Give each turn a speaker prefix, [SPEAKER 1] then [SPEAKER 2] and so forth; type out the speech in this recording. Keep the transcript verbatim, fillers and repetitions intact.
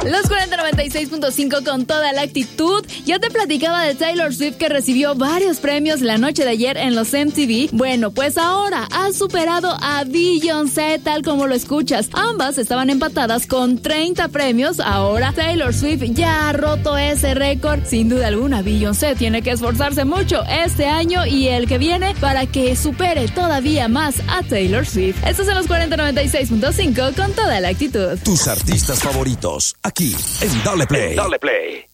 [SPEAKER 1] Los cuarenta noventa y seis punto cinco con toda la actitud. Ya te platicaba de Taylor Swift, que recibió varios premios la noche de ayer en los M T V. Bueno, pues ahora ha superado a Beyoncé, tal como lo escuchas. Ambas estaban empatadas con treinta premios. Ahora Taylor Swift ya ha roto ese récord. Sin duda alguna, Beyoncé tiene que esforzarse mucho este año y el que viene para que supere todavía más a Taylor Swift. Estos son los cuarenta noventa y seis punto cinco con toda la actitud.
[SPEAKER 2] Tus artistas favoritos, aquí en Dale Play.
[SPEAKER 3] Dale Play.